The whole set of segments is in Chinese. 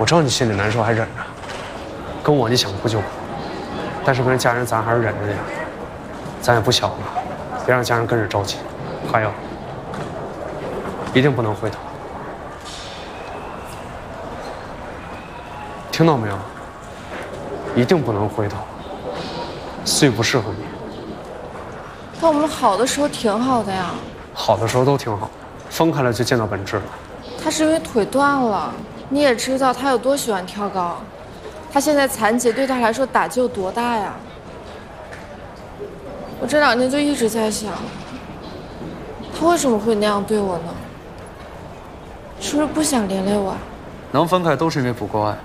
我知道你心里难受，还忍着。跟我你想哭就哭，但是跟家人咱还是忍着点。咱也不小了，别让家人跟着着急。还有，一定不能回头。听到没有？一定不能回头。思雨不适合你。 但我们好的时候挺好的呀。 好的时候都挺好，分开了就见到本质了。 他是因为腿断了，你也知道他有多喜欢跳高，他现在残疾对他来说打击有多大呀。我这2天就一直在想，他为什么会那样对我呢？是不是不想连累我啊？ 能分开都是因为不够爱。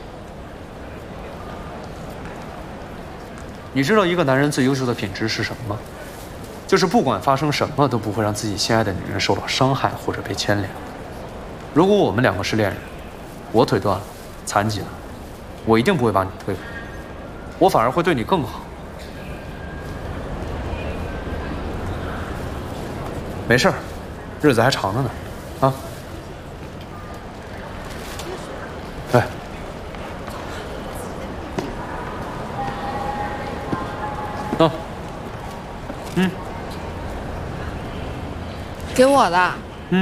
你知道一个男人最优秀的品质是什么吗？就是不管发生什么都不会让自己心爱的女人受到伤害或者被牵连。如果我们2个是恋人，我腿断了，残疾了，我一定不会把你推开，我反而会对你更好。没事儿，日子还长着呢，啊。哎，喏， 给我的。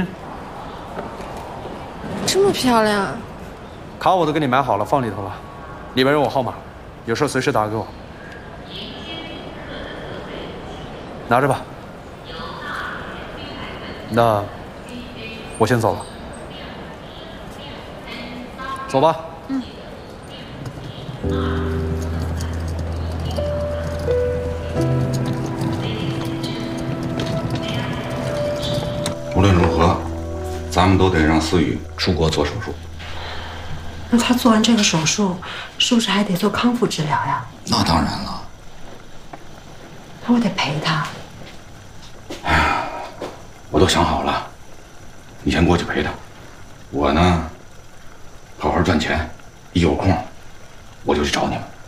这么漂亮啊！ 卡我都给你买好了，放里头了，里边有我号码，有事随时打给我。拿着吧。那我先走了。走吧。 无论如何，咱们都得让思雨出国做手术。 那他做完这个手术，是不是还得做康复治疗呀？ 那当然了。 那我得陪他。 哎呀，我都想好了，你先过去陪他，我呢，好好赚钱，一有空我就去找你们。